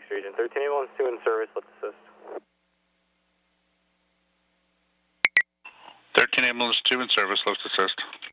region. 13 ambulance 2 in service, let's assist. 13 ambulance 2 in service, let's assist.